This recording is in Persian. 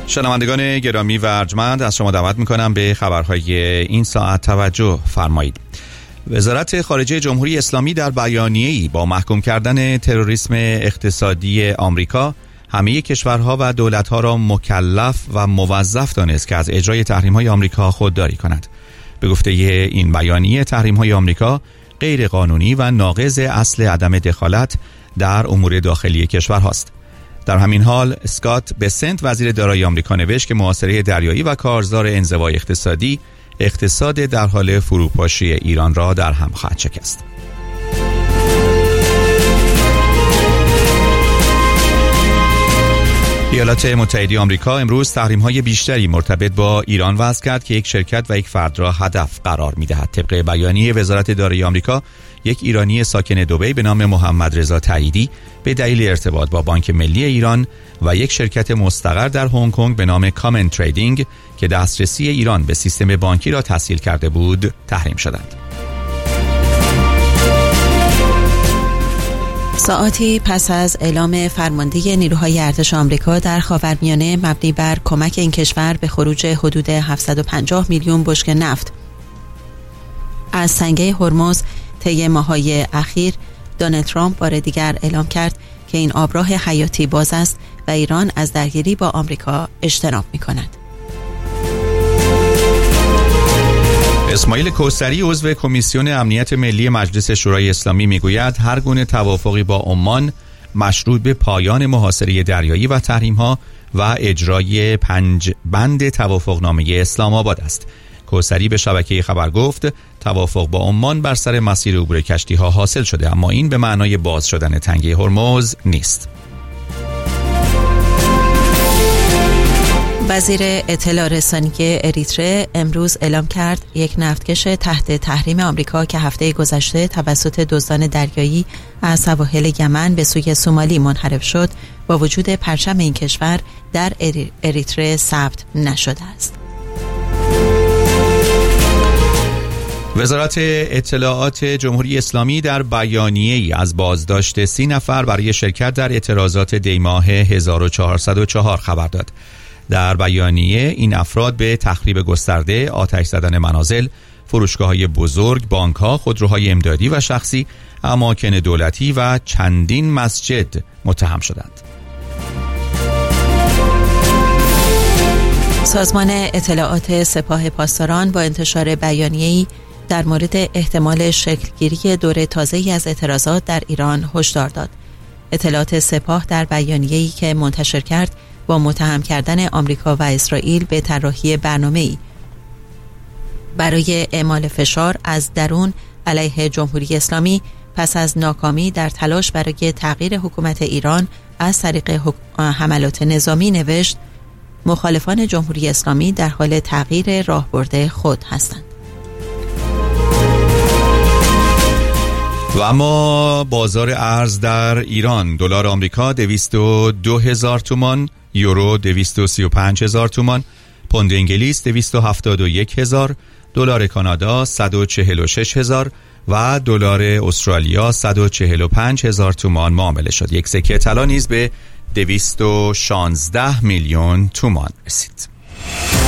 شنوندگان گرامی و ارجمند، از شما دعوت میکنم به خبرهای این ساعت توجه فرمایید. وزارت خارجه جمهوری اسلامی در بیانیه‌ای با محکوم کردن تروریسم اقتصادی آمریکا همه کشورها و دولتها را مکلف و موظف دانست که از اجرای تحریم‌های آمریکا خودداری کند. به گفته این بیانیه، تحریم‌های آمریکا غیر قانونی و ناقض اصل عدم دخالت در امور داخلی کشورهاست. در همین حال اسکات بسنت وزیر دارایی آمریکا نوشت که محاصره دریایی و کارزار انزوای اقتصادی اقتصاد در حال فروپاشی ایران را در هم خواهد شکست. ایالات متحده آمریکا امروز تحریم‌های بیشتری مرتبط با ایران وضع کرد که یک شرکت و یک فرد را هدف قرار می‌دهد. طبق بیانیه وزارت دارایی آمریکا، یک ایرانی ساکن دبی به نام محمد رضا تاییدی به دلیل ارتباط با بانک ملی ایران و یک شرکت مستقر در هنگ کنگ به نام کامن تریدینگ که دسترسی ایران به سیستم بانکی را تسهیل کرده بود، تحریم شدند. ساعاتی پس از اعلام فرمانده نیروهای ارتش آمریکا در خاورمیانه مبنی بر کمک این کشور به خروج حدود 750 میلیون بشکه نفت از تنگه هرمز طی ماه‌های اخیر، دونالد ترامپ بار دیگر اعلام کرد که این آبراه حیاتی باز است و ایران از درگیری با آمریکا اجتناب می‌کند. اسماعیل کوثری عضو کمیسیون امنیت ملی مجلس شورای اسلامی میگوید هر گونه توافقی با عمان مشروط به پایان محاصره دریایی و تحریم‌ها و اجرای 5 بند توافقنامه اسلام آباد است. کوثری به شبکه خبر گفت توافق با عمان بر سر مسیر عبور کشتی‌ها حاصل شده، اما این به معنای باز شدن تنگه هرمز نیست. وزیر اطلاع رسانی اریتره امروز اعلام کرد یک نفتکش تحت تحریم آمریکا که هفته گذشته توسط دزدان دریایی از سواحل یمن به سوی سومالی منحرف شد، با وجود پرچم این کشور در اریتره ثبت نشده است. وزارت اطلاعات جمهوری اسلامی در بیانیه‌ای از بازداشت 30 نفر برای شرکت در اعتراضات دیماه 1404 خبر داد. در بیانیه این افراد به تخریب گسترده، آتش زدن منازل، فروشگاه‌های بزرگ، بانک‌ها، خودروهای امدادی و شخصی، اماکن دولتی و چندین مسجد متهم شدند. سازمان اطلاعات سپاه پاسداران با انتشار بیانیه‌ای در مورد احتمال شکلگیری دور تازه‌ای از اعتراضات در ایران هشدار داد. اطلاعات سپاه در بیانیه‌ای که منتشر کرد با متهم کردن آمریکا و اسرائیل به طراحی برنامه‌ای برای اعمال فشار از درون علیه جمهوری اسلامی پس از ناکامی در تلاش برای تغییر حکومت ایران از طریق حملات نظامی نوشت مخالفان جمهوری اسلامی در حال تغییر راهبرد خود هستند. و اما بازار ارز در ایران: دلار آمریکا 202,000 تومان، یورو 235,000 تومان، پوند انگلیس 271,000، دلار کانادا 146,000 و دلار استرالیا 145,000 تومان معامله شد. یک سکه طلا نیز به 216 میلیون تومان رسید.